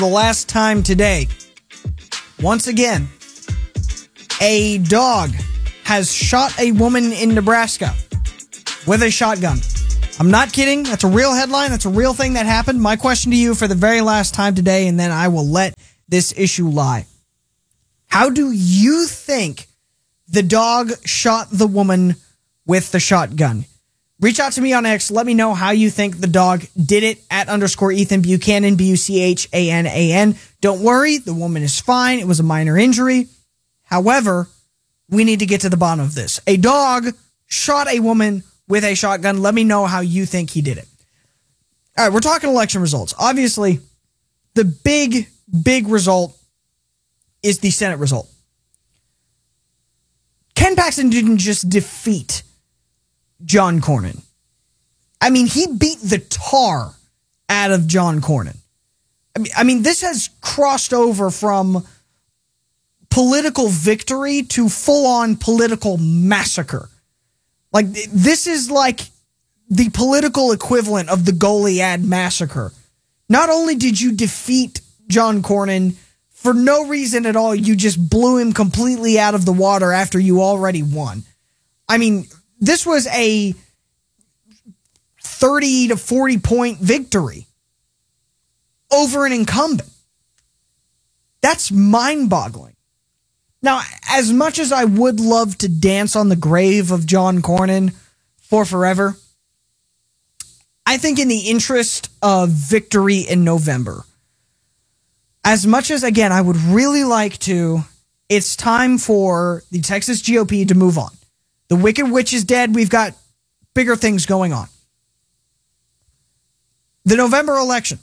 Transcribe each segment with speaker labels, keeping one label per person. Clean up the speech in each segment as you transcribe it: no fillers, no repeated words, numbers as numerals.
Speaker 1: the last time today. Once again, a dog has shot a woman in Nebraska with a shotgun. I'm not kidding. That's a real headline. That's a real thing that happened. My question to you for the very last time today, and then I will let this issue lie. How do you think the dog shot the woman with the shotgun? Reach out to me on X. Let me know how you think the dog did it at _Ethan Buchanan, Buchanan. Don't worry, the woman is fine. It was a minor injury. However, we need to get to the bottom of this. A dog shot a woman with a shotgun. Let me know how you think he did it. All right, we're talking election results. Obviously, the big result is the Senate result. Ken Paxton didn't just defeat John Cornyn. I mean, he beat the tar out of John Cornyn. I mean, this has crossed over from political victory to full-on political massacre. Like, this is like the political equivalent of the Goliad massacre. Not only did you defeat John Cornyn, for no reason at all, you just blew him completely out of the water after you already won. I mean, this was a 30 to 40 point victory over an incumbent. That's mind-boggling. Now, as much as I would love to dance on the grave of John Cornyn for forever, I think in the interest of victory in November, as much as, again, I would really like to, it's time for the Texas GOP to move on. The Wicked Witch is dead. We've got bigger things going on. The November election,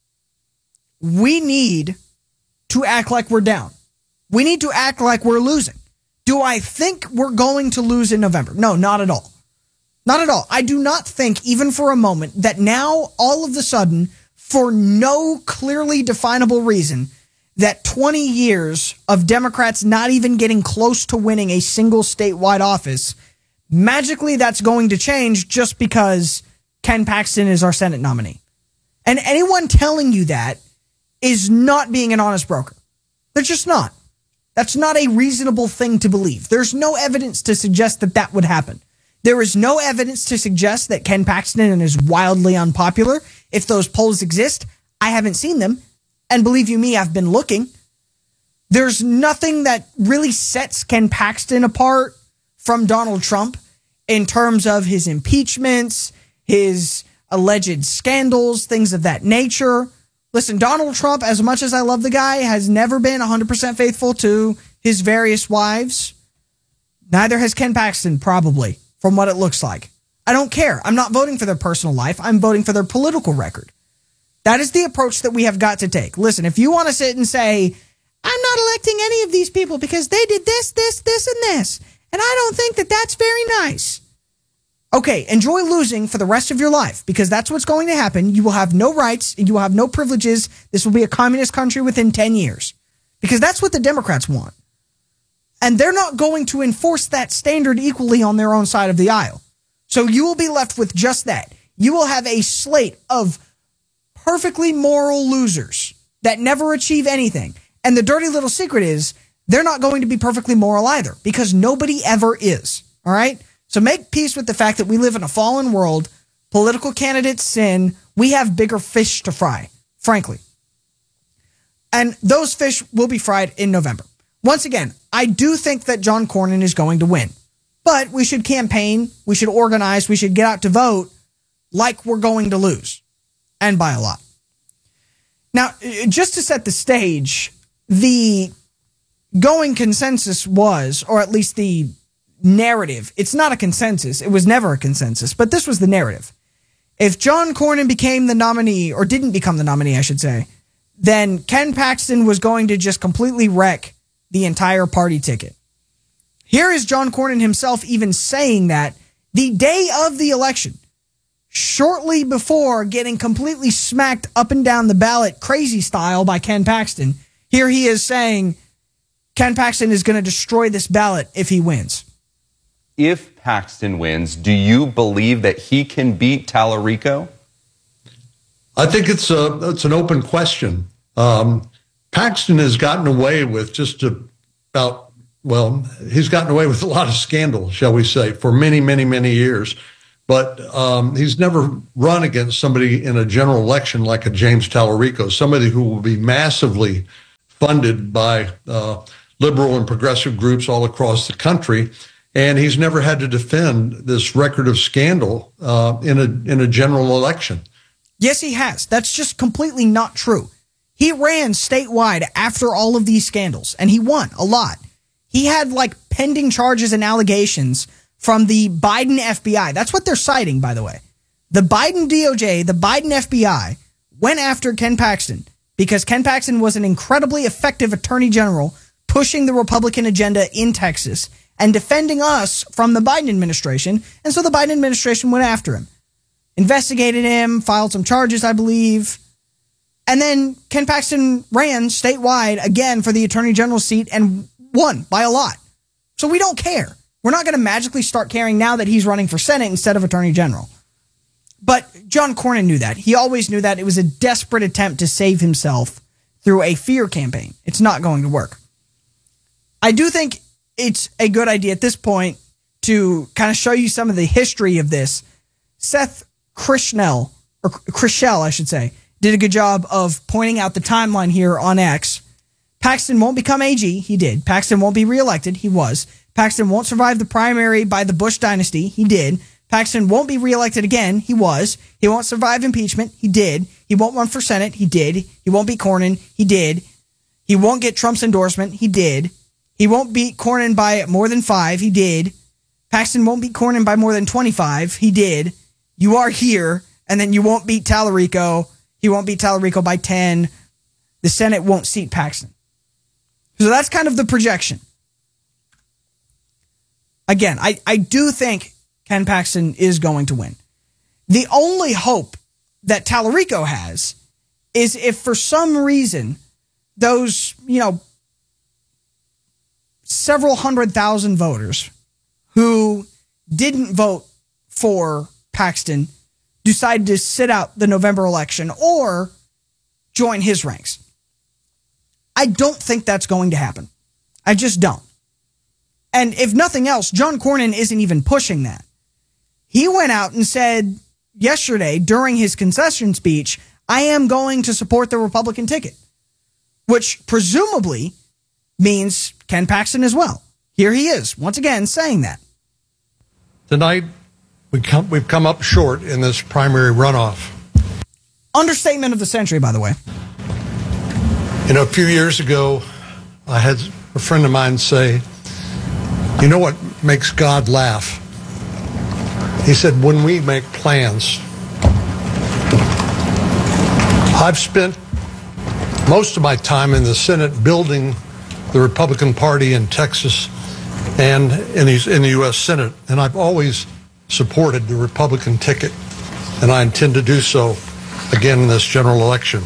Speaker 1: we need to act like we're down. We need to act like we're losing. Do I think we're going to lose in November? No, not at all. Not at all. I do not think, even for a moment, that now, all of a sudden, for no clearly definable reason, that 20 years of Democrats not even getting close to winning a single statewide office, magically that's going to change just because Ken Paxton is our Senate nominee. And anyone telling you that is not being an honest broker. They're just not. That's not a reasonable thing to believe. There's no evidence to suggest that that would happen. There is no evidence to suggest that Ken Paxton is wildly unpopular. If those polls exist, I haven't seen them. And believe you me, I've been looking. There's nothing that really sets Ken Paxton apart from Donald Trump in terms of his impeachments, his alleged scandals, things of that nature. Listen, Donald Trump, as much as I love the guy, has never been 100% faithful to his various wives. Neither has Ken Paxton, probably, from what it looks like. I don't care. I'm not voting for their personal life. I'm voting for their political record. That is the approach that we have got to take. Listen, if you want to sit and say, I'm not electing any of these people because they did this, and this, and I don't think that that's very nice. Okay, enjoy losing for the rest of your life, because that's what's going to happen. You will have no rights, you will have no privileges. This will be a communist country within 10 years, because that's what the Democrats want. And they're not going to enforce that standard equally on their own side of the aisle. So you will be left with just that. You will have a slate of perfectly moral losers that never achieve anything. And the dirty little secret is they're not going to be perfectly moral either, because nobody ever is. All right? So make peace with the fact that we live in a fallen world. Political candidates sin. We have bigger fish to fry, frankly. And those fish will be fried in November. Once again, I do think that John Cornyn is going to win. But we should campaign, we should organize, we should get out to vote like we're going to lose. And by a lot. Now, just to set the stage, the going consensus was, or at least the narrative, it's not a consensus, it was never a consensus, but this was the narrative. If John Cornyn became the nominee, or didn't become the nominee, I should say, then Ken Paxton was going to just completely wreck the entire party ticket. Here is John Cornyn himself even saying that the day of the election, shortly before getting completely smacked up and down the ballot crazy style by Ken Paxton. Here he is saying Ken Paxton is going to destroy this ballot if he wins.
Speaker 2: If Paxton wins, do you believe that he can beat Tallarico?
Speaker 3: I think it's an open question. Paxton has gotten away with he's gotten away with a lot of scandal, shall we say, for many, many, many years. But he's never run against somebody in a general election like a James Tallarico, somebody who will be massively funded by liberal and progressive groups all across the country. And he's never had to defend this record of scandal in a general election.
Speaker 1: Yes, he has. That's just completely not true. He ran statewide after all of these scandals, and he won a lot. He had pending charges and allegations from the Biden FBI. That's what they're citing, by the way. The Biden DOJ, the Biden FBI went after Ken Paxton because Ken Paxton was an incredibly effective attorney general pushing the Republican agenda in Texas and defending us from the Biden administration. And so the Biden administration went after him, investigated him, filed some charges, I believe. And then Ken Paxton ran statewide again for the attorney general seat and won by a lot. So we don't care. We're not going to magically start caring now that he's running for Senate instead of attorney general. But John Cornyn knew that. He always knew that. It was a desperate attempt to save himself through a fear campaign. It's not going to work. I do think it's a good idea at this point to kind of show you some of the history of this. Seth Chrishell, I should say, did a good job of pointing out the timeline here on X. Paxton won't become AG. He did. Paxton won't be reelected. He was. Paxton won't survive the primary by the Bush dynasty. He did. Paxton won't be reelected again. He was. He won't survive impeachment. He did. He won't run for Senate. He did. He won't beat Cornyn. He did. He won't get Trump's endorsement. He did. He won't beat Cornyn by more than 5. He did. Paxton won't beat Cornyn by more than 25. He did. You are here. And then you won't beat Tallarico. He won't beat Tallarico by 10. The Senate won't seat Paxton. So that's kind of the projection. Again, I do think Ken Paxton is going to win. The only hope that Tallarico has is if for some reason those, several 100,000 voters who didn't vote for Paxton decide to sit out the November election or join his ranks. I don't think that's going to happen. I just don't. And if nothing else, John Cornyn isn't even pushing that. He went out and said yesterday during his concession speech, I am going to support the Republican ticket, which presumably means Ken Paxton as well. Here he is, once again, saying that.
Speaker 4: Tonight, we've come up short in this primary runoff.
Speaker 1: Understatement of the century, by the way.
Speaker 4: A few years ago, I had a friend of mine say, you know what makes God laugh? He said, when we make plans. I've spent most of my time in the Senate building the Republican Party in Texas and in the U.S. Senate, and I've always supported the Republican ticket, and I intend to do so again in this general election.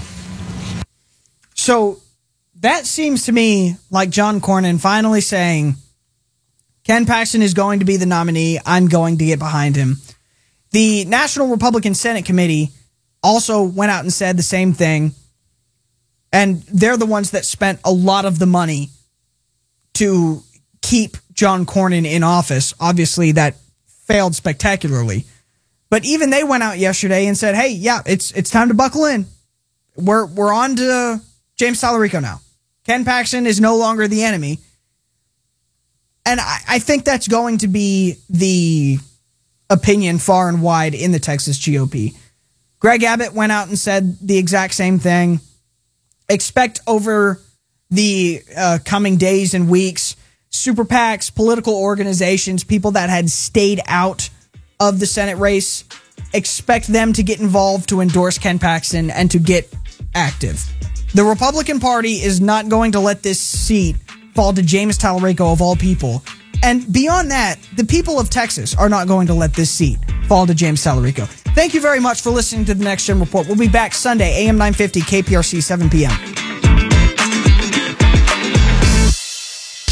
Speaker 1: So that seems to me like John Cornyn finally saying, Ken Paxton is going to be the nominee. I'm going to get behind him. The National Republican Senate Committee also went out and said the same thing. And they're the ones that spent a lot of the money to keep John Cornyn in office. Obviously, that failed spectacularly. But even they went out yesterday and said, hey, yeah, it's time to buckle in. We're on to James Tallarico now. Ken Paxton is no longer the enemy. And I think that's going to be the opinion far and wide in the Texas GOP. Greg Abbott went out and said the exact same thing. Expect over the coming days and weeks, super PACs, political organizations, people that had stayed out of the Senate race, expect them to get involved to endorse Ken Paxton and to get active. The Republican Party is not going to let this seat fall to James Tallarico of all people. And beyond that, the people of Texas are not going to let this seat fall to James Tallarico. Thank you very much for listening to the Next Gen Report. We'll be back Sunday, AM 950, KPRC, 7 p.m.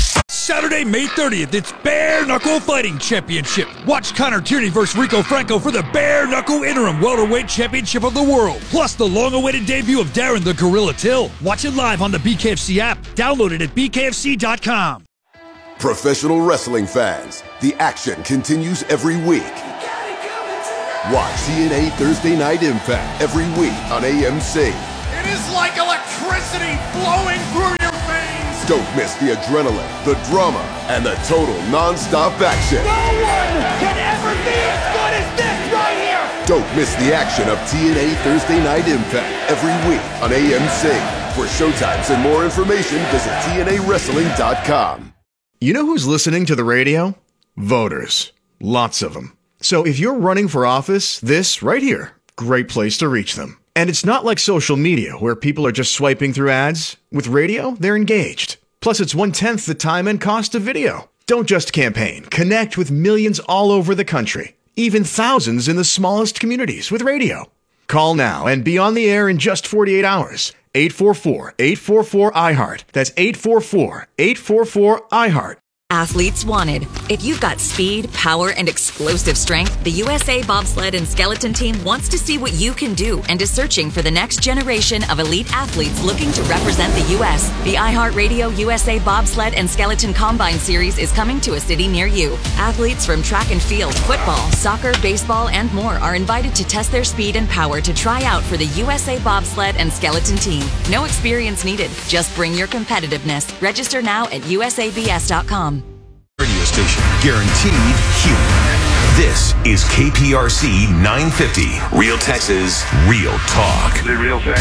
Speaker 5: Saturday, May 30th, it's Bare Knuckle Fighting Championship. Watch Connor Tierney versus Rico Franco for the Bare Knuckle Interim Welterweight Championship of the World. Plus the long-awaited debut of Darren the Gorilla Till. Watch it live on the BKFC app. Download it at bkfc.com.
Speaker 6: Professional wrestling fans, the action continues every week. Watch TNA Thursday Night Impact every week on AMC.
Speaker 7: It is like electricity flowing through your veins.
Speaker 6: Don't miss the adrenaline, the drama, and the total non-stop action.
Speaker 7: No one can ever be as good as this right here.
Speaker 6: Don't miss the action of TNA Thursday Night Impact every week on AMC. For showtimes and more information, visit TNAWrestling.com.
Speaker 8: You know who's listening to the radio? Voters. Lots of them. So if you're running for office, this right here, great place to reach them. And it's not like social media where people are just swiping through ads. With radio, they're engaged. Plus, it's 1/10 the time and cost of video. Don't just campaign. Connect with millions all over the country, even thousands in the smallest communities with radio. Call now and be on the air in just 48 hours. 844-844-IHEART. That's 844-844-IHEART.
Speaker 9: Athletes wanted. If you've got speed, power, and explosive strength, the USA Bobsled and Skeleton Team wants to see what you can do and is searching for the next generation of elite athletes looking to represent the U.S. The iHeartRadio USA Bobsled and Skeleton Combine Series is coming to a city near you. Athletes from track and field, football, soccer, baseball, and more are invited to test their speed and power to try out for the USA Bobsled and Skeleton Team. No experience needed. Just bring your competitiveness. Register now at usabs.com.
Speaker 10: Radio station guaranteed humor. This is KPRC 950. Real Texas, real talk.
Speaker 11: The real thing.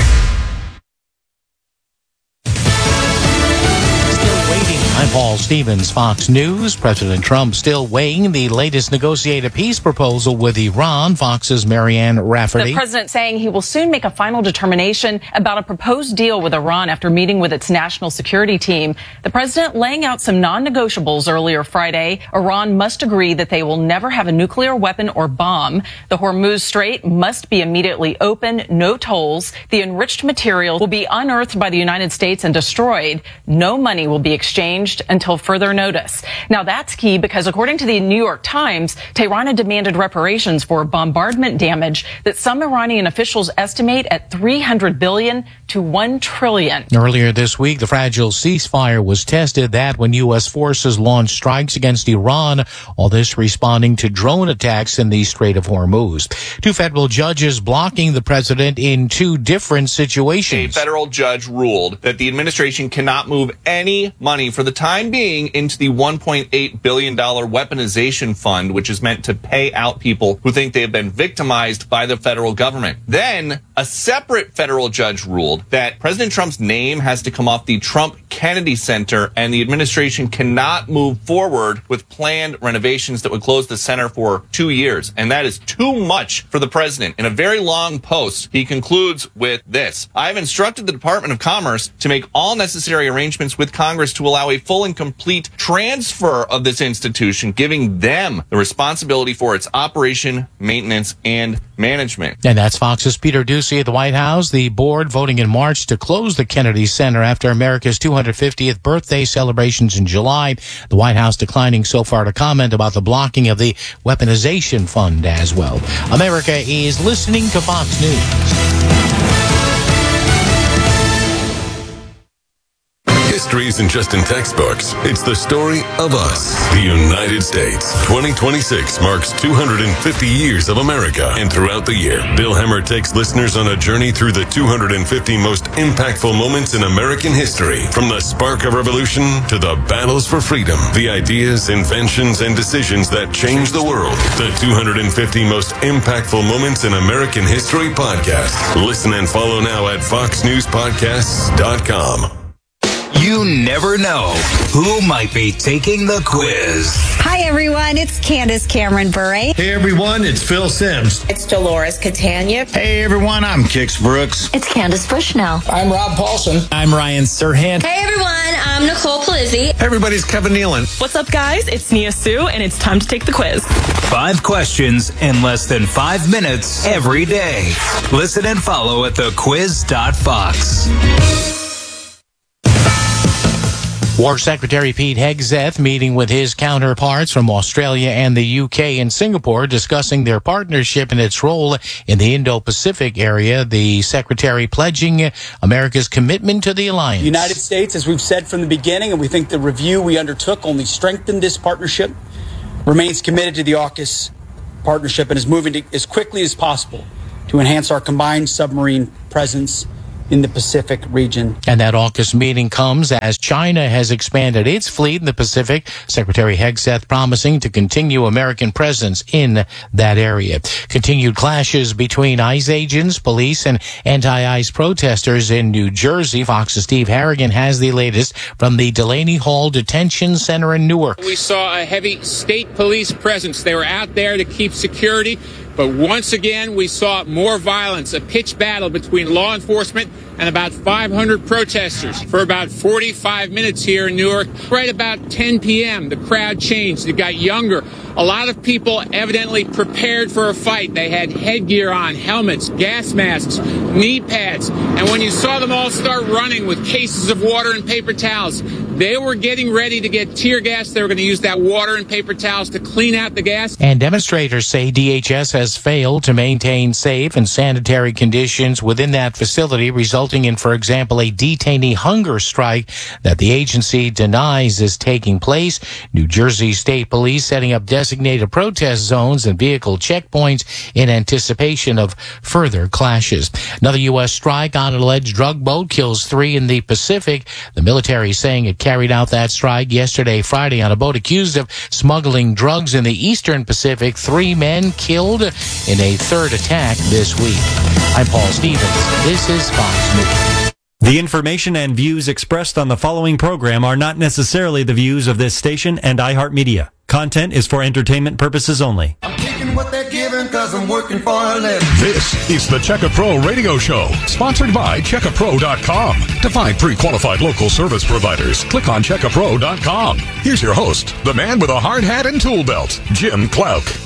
Speaker 12: I'm Paul Stevens, Fox News. President Trump still weighing the latest negotiated peace proposal with Iran. Fox's Marianne Rafferty.
Speaker 13: The president saying he will soon make a final determination about a proposed deal with Iran after meeting with its national security team. The president laying out some non-negotiables earlier Friday. Iran must agree that they will never have a nuclear weapon or bomb. The Hormuz Strait must be immediately open, no tolls. The enriched material will be unearthed by the United States and destroyed. No money will be exchanged until further notice. Now that's key because according to the New York Times, Tehran had demanded reparations for bombardment damage that some Iranian officials estimate at $300 billion to $1 trillion.
Speaker 12: Earlier this week, the fragile ceasefire was tested. That when U.S. forces launched strikes against Iran, all this responding to drone attacks in the Strait of Hormuz. Two federal judges blocking the president in two different situations.
Speaker 14: A federal judge ruled that the administration cannot move any money for the time being into the $1.8 billion weaponization fund, which is meant to pay out people who think they have been victimized by the federal government. Then a separate federal judge ruled that President Trump's name has to come off the Trump Kennedy Center, and the administration cannot move forward with planned renovations that would close the center for 2 years. And that is too much for the president. In a very long post, he concludes with this: I have instructed the Department of Commerce to make all necessary arrangements with Congress to allow a full and complete transfer of this institution, giving them the responsibility for its operation, maintenance, and management.
Speaker 12: And that's Fox's Peter Doocy at the White House. The board voting in March to close the Kennedy Center after America's 250th birthday celebrations in July. The White House declining so far to comment about the blocking of the weaponization fund as well. America is listening to Fox News.
Speaker 15: History isn't just in textbooks. It's the story of us, the United States. 2026 marks 250 years of America. And throughout the year, Bill Hemmer takes listeners on a journey through the 250 most impactful moments in American history. From the spark of revolution to the battles for freedom, the ideas, inventions, and decisions that changed the world. The 250 most impactful moments in American history podcast. Listen and follow now at foxnewspodcasts.com.
Speaker 10: You never know who might be taking the quiz.
Speaker 16: Hi, everyone. It's Candace Cameron Bure.
Speaker 17: Hey, everyone. It's Phil Simms.
Speaker 18: It's Dolores Catania.
Speaker 19: Hey, everyone. I'm Kix Brooks.
Speaker 20: It's Candace Bushnell.
Speaker 21: I'm Rob Paulson.
Speaker 22: I'm Ryan Serhant.
Speaker 23: Hey, everyone. I'm Nicole Palizzi.
Speaker 24: Everybody's Kevin Nealon.
Speaker 25: What's up, guys? It's Nia Sue, and it's time to take the quiz.
Speaker 10: 5 questions in less than 5 minutes every day. Listen and follow at thequiz.fox.
Speaker 12: War Secretary Pete Hegseth meeting with his counterparts from Australia and the UK and Singapore, discussing their partnership and its role in the Indo-Pacific area. The Secretary pledging America's commitment to the alliance.
Speaker 11: The United States, as we've said from the beginning, and we think the review we undertook only strengthened this partnership, remains committed to the AUKUS partnership and is moving as quickly as possible to enhance our combined submarine presence in the Pacific region.
Speaker 12: And that AUKUS meeting comes as China has expanded its fleet in the Pacific. Secretary Hegseth promising to continue American presence in that area. Continued clashes between ICE agents, police, and anti-ICE protesters in New Jersey. Fox's Steve Harrigan has the latest from the Delaney Hall Detention Center in Newark.
Speaker 20: We saw a heavy state police presence. They were out there to keep security. But once again, we saw more violence, a pitched battle between law enforcement and about 500 protesters for about 45 minutes here in Newark. Right about 10 p.m., the crowd changed. It got younger. A lot of people evidently prepared for a fight. They had headgear on, helmets, gas masks, knee pads. And when you saw them all start running with cases of water and paper towels, they were getting ready to get tear gas. They were going to use that water and paper towels to clean out the gas.
Speaker 12: And demonstrators say DHS has failed to maintain safe and sanitary conditions within that facility, resulting in, for example, a detainee hunger strike that the agency denies is taking place. New Jersey State Police setting up designated protest zones and vehicle checkpoints in anticipation of further clashes. Another U.S. strike on an alleged drug boat kills 3 in the Pacific. The military saying it carried out that strike yesterday, Friday, on a boat accused of smuggling drugs in the Eastern Pacific. 3 men killed in a third attack this week. I'm Paul Stevens. This is Fox News.
Speaker 21: The information and views expressed on the following program are not necessarily the views of this station and iHeartMedia. Content is for entertainment purposes only.
Speaker 22: I'm taking what they're giving because I'm working for a living.
Speaker 24: This is the Checka Pro Radio Show, sponsored by CheckaPro.com. To find pre-qualified local service providers, click on CheckaPro.com. Here's your host, the man with a hard hat and tool belt, Jim Clouk.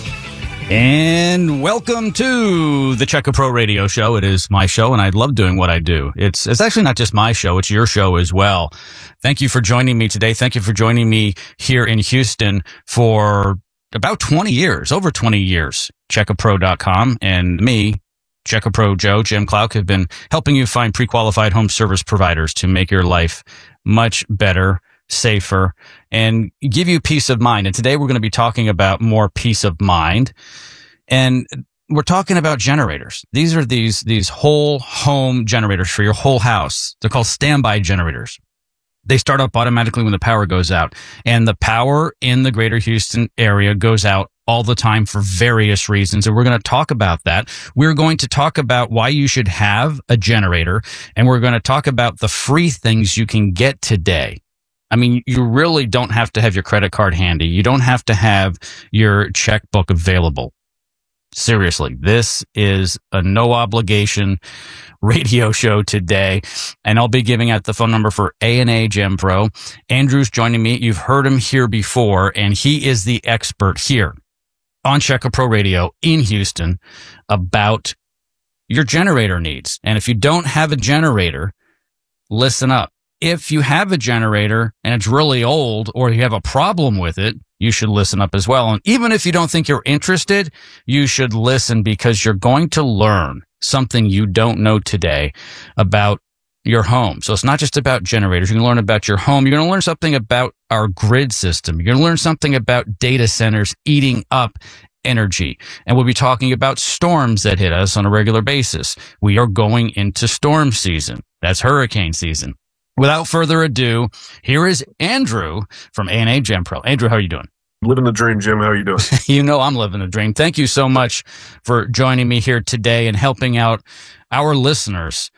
Speaker 26: And welcome to the Checka Pro Radio Show. It is my show, and I love doing what I do. It's actually not just my show, it's your show as well. Thank you for joining me today. Thank you for joining me here in Houston for about 20 years, over 20 years. CheckaPro.com and me, Checka Pro Joe, Jim Clouk, have been helping you find pre-qualified home service providers to make your life much better, safer, and give you peace of mind. And today we're going to be talking about more peace of mind. And we're talking about generators. These are these whole home generators for your whole house. They're called standby generators. They start up automatically when the power goes out. And the power in the greater Houston area goes out all the time for various reasons. And we're going to talk about that. We're going to talk about why you should have a generator. And we're going to talk about the free things you can get today. I mean, you really don't have to have your credit card handy. You don't have to have your checkbook available. Seriously, this is a no obligation radio show today. And I'll be giving out the phone number for A&A Gem Pro. Andrew's joining me. You've heard him here before, and he is the expert here on Checka Pro Radio in Houston about your generator needs. And if you don't have a generator, listen up. If you have a generator and it's really old or you have a problem with it, you should listen up as well. And even if you don't think you're interested, you should listen, because you're going to learn something you don't know today about your home. So it's not just about generators. You're going to learn about your home. You're going to learn something about our grid system. You're going to learn something about data centers eating up energy. And we'll be talking about storms that hit us on a regular basis. We are going into storm season. That's hurricane season. Without further ado, here is Andrew from A&A Gem Pro. Andrew, how are you doing?
Speaker 27: Living the dream, Jim. How are you doing?
Speaker 26: You know I'm living the dream. Thank you so much for joining me here today and helping out our listeners.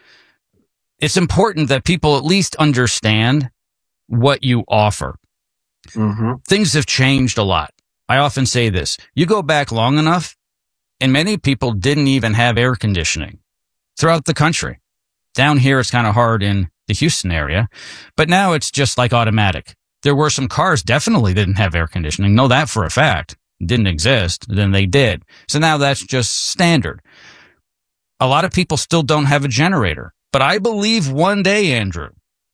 Speaker 26: It's important that people at least understand what you offer. Mm-hmm. Things have changed a lot. I often say this. You go back long enough, and many people didn't even have air conditioning throughout the country. Down here, it's kind of hard in the Houston area, but now it's just like automatic. There were some cars definitely didn't have air conditioning. Know that for a fact. It didn't exist. Then they did. So now that's just standard. A lot of people still don't have a generator, but I believe one day, Andrew,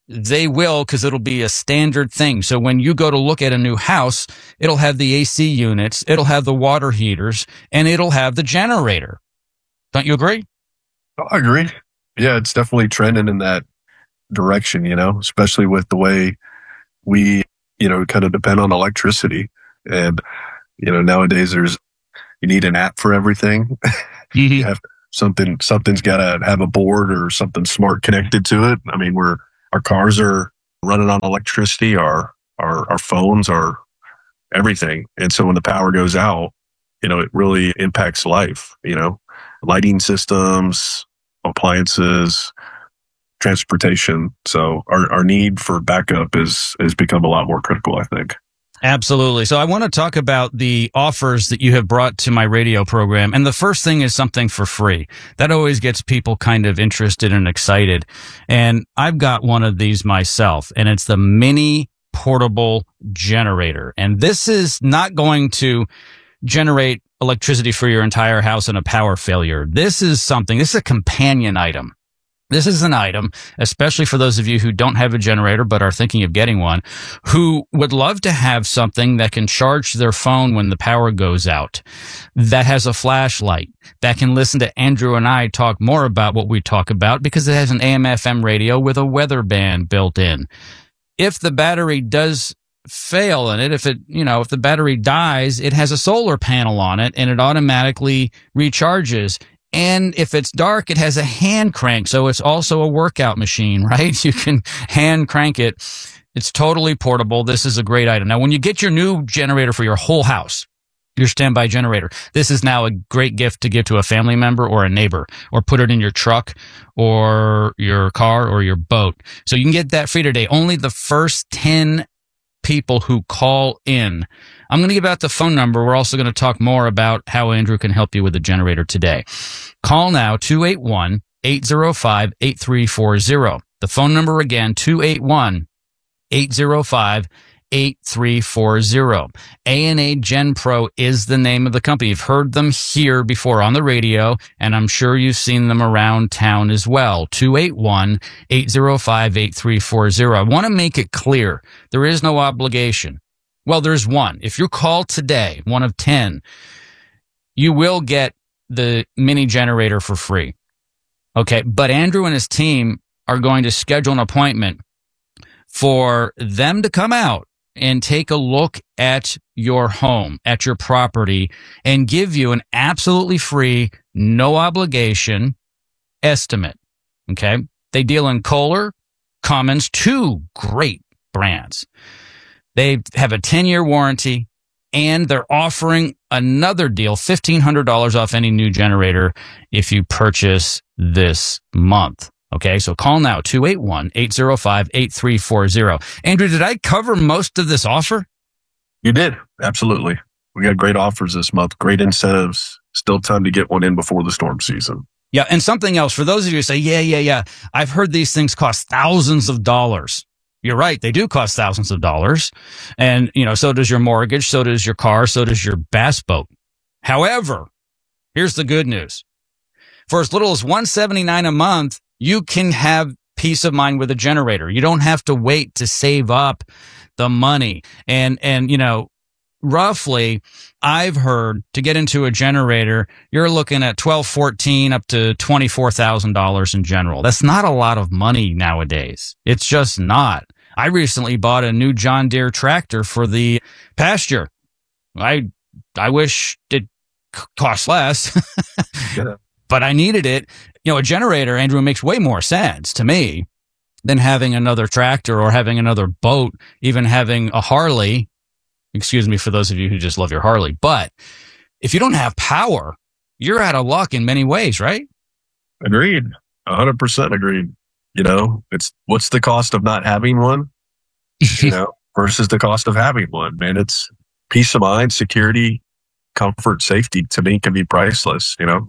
Speaker 26: they will, because it'll be a standard thing. So when you go to look at a new house, it'll have the AC units, it'll have the water heaters, and it'll have the generator. Don't you agree?
Speaker 27: I agree. Yeah, it's definitely trending in that direction, especially with the way we, kind of depend on electricity. And, nowadays you need an app for everything.
Speaker 26: Mm-hmm.
Speaker 27: You have something's got to have a board or something smart connected to it. I mean, our cars are running on electricity, our phones are everything. And so when the power goes out, it really impacts life, lighting systems, appliances, transportation. So our need for backup has become a lot more critical, I think.
Speaker 26: Absolutely. So I want to talk about the offers that you have brought to my radio program. And the first thing is something for free. That always gets people kind of interested and excited. And I've got one of these myself, and it's the mini portable generator. And this is not going to generate electricity for your entire house in a power failure. This is a companion item. This is an item, especially for those of you who don't have a generator but are thinking of getting one, who would love to have something that can charge their phone when the power goes out, that has a flashlight, that can listen to Andrew and I talk more about what we talk about because it has an AM/FM radio with a weather band built in. If the battery does fail in it, if the battery dies, it has a solar panel on it and it automatically recharges. And if it's dark, it has a hand crank. So it's also a workout machine, right? You can hand crank it. It's totally portable. This is a great item. Now, when you get your new generator for your whole house, your standby generator, this is now a great gift to give to a family member or a neighbor, or put it in your truck or your car or your boat. So you can get that free today. Only the first 10 people who call in. I'm going to give out the phone number. We're also going to talk more about how Andrew can help you with the generator today. Call now, 281-805-8340. The phone number again, 281-805-8340. A&A Gen Pro is the name of the company. You've heard them here before on the radio, and I'm sure you've seen them around town as well. 281-805-8340. I want to make it clear, there is no obligation. Well, there's one. If you call today, one of 10, you will get the mini generator for free. Okay, but Andrew and his team are going to schedule an appointment for them to come out and take a look at your home, at your property, and give you an absolutely free, no obligation estimate. Okay? They deal in Kohler, Cummins, two great brands. They have a 10-year warranty, and they're offering another deal, $1,500 off any new generator if you purchase this month. Okay, so call now, 281-805-8340. Andrew, did I cover most of this offer?
Speaker 27: You did. Absolutely. We got great offers this month, great incentives. Still time to get one in before the storm season.
Speaker 26: Yeah, and something else. For those of you who say, yeah, I've heard these things cost thousands of dollars. You're right. They do cost thousands of dollars. And, so does your mortgage, so does your car, so does your bass boat. However, here's the good news. For as little as $179 a month, you can have peace of mind with a generator. You don't have to wait to save up the money. And roughly, I've heard to get into a generator, you're looking at $12,000, $14,000 up to $24,000 in general. That's not a lot of money nowadays. It's just not. I recently bought a new John Deere tractor for the pasture. I wish it cost less, but I needed it. A generator, Andrew, makes way more sense to me than having another tractor or having another boat, even having a Harley. Excuse me for those of you who just love your Harley. But if you don't have power, you're out of luck in many ways, right?
Speaker 27: Agreed. 100% agreed. It's what's the cost of not having one, versus the cost of having one, man. It's peace of mind, security, comfort, safety to me can be priceless. I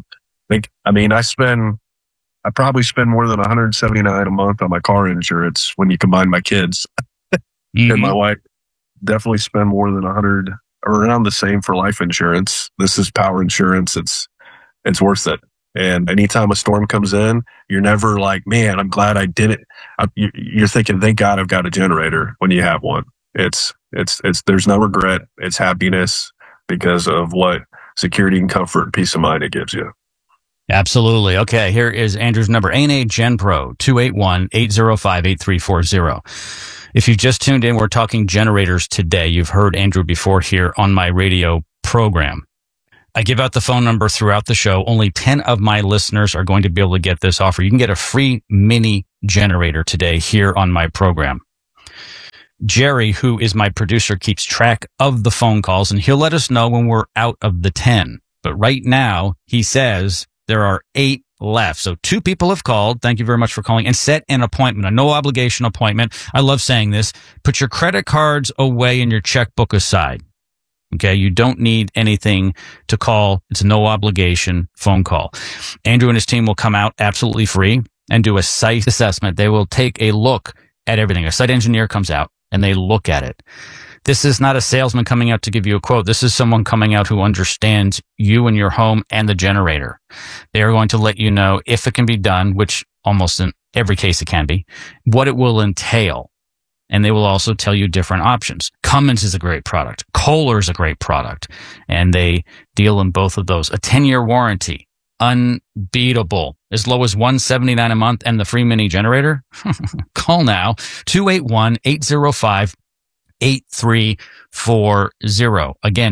Speaker 27: probably spend more than $179 a month on my car insurance when you combine my kids.
Speaker 26: Mm-hmm.
Speaker 27: And my wife definitely spend more than $100 or around the same for life insurance. This is power insurance. It's worth it. And anytime a storm comes in, you're never like, man, I'm glad I did it. You're thinking, thank God I've got a generator when you have one. It's there's no regret. It's happiness because of what security and comfort and peace of mind it gives you.
Speaker 26: Absolutely. Okay, here is Andrew's number, A&A GenPro, 281-805-8340. If you just tuned in, we're talking generators today. You've heard Andrew before here on my radio program. I give out the phone number throughout the show. Only 10 of my listeners are going to be able to get this offer. You can get a free mini generator today here on my program. Jerry, who is my producer, keeps track of the phone calls, and he'll let us know when we're out of the 10. But right now, he says there are 8 left. So 2 people have called. Thank you very much for calling, and set an appointment, a no obligation appointment. I love saying this. Put your credit cards away and your checkbook aside. Okay. You don't need anything to call. It's a no obligation phone call. Andrew and his team will come out absolutely free and do a site assessment. They will take a look at everything. A site engineer comes out and they look at it. This is not a salesman coming out to give you a quote. This is someone coming out who understands you and your home and the generator. They are going to let you know if it can be done, which almost in every case it can be, what it will entail. And they will also tell you different options. Cummins is a great product. Kohler is a great product. And they deal in both of those. A 10-year warranty. Unbeatable. As low as $179 a month and the free mini generator. Call now. 281-805-8340. Again,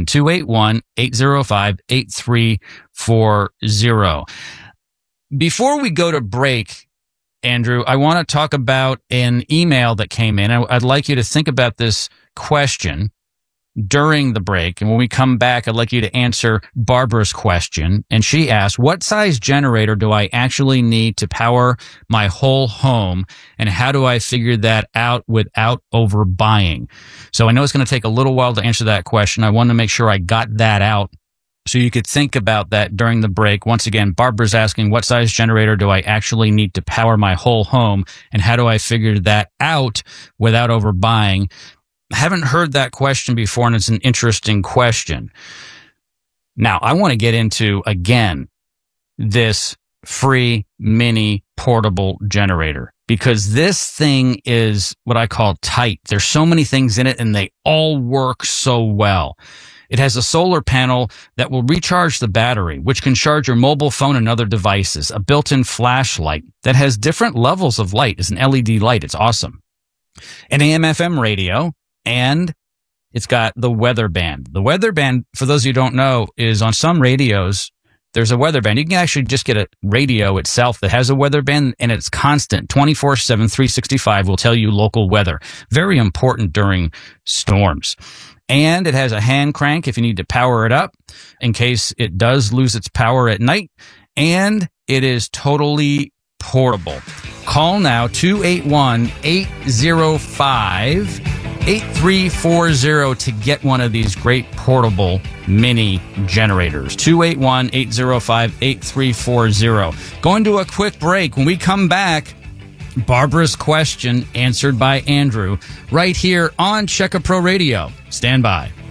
Speaker 26: 281-805-8340. Before we go to break, Andrew, I want to talk about an email that came in. I'd like you to think about this question during the break. And when we come back, I'd like you to answer Barbara's question. And she asked, what size generator do I actually need to power my whole home? And how do I figure that out without overbuying? So I know it's going to take a little while to answer that question. I want to make sure I got that out so you could think about that during the break. Once again, Barbara's asking, what size generator do I actually need to power my whole home? And how do I figure that out without overbuying? I haven't heard that question before, and it's an interesting question. Now, I want to get into, again, this free mini portable generator, because this thing is what I call tight. There's so many things in it, and they all work so well. It has a solar panel that will recharge the battery, which can charge your mobile phone and other devices. A built-in flashlight that has different levels of light. It's an LED light. It's awesome. An AM/FM radio, and it's got the weather band. The weather band, for those of you who don't know, is on some radios, there's a weather band. You can actually just get a radio itself that has a weather band, and it's constant. 24/7, 365 will tell you local weather. Very important during storms. And it has a hand crank if you need to power it up in case it does lose its power at night. And it is totally portable. Call now, 281-805-8340 to get one of these great portable mini generators. 281-805-8340. Going to a quick break. When we come back, Barbara's question answered by Andrew right here on Checka Pro Radio. Stand by.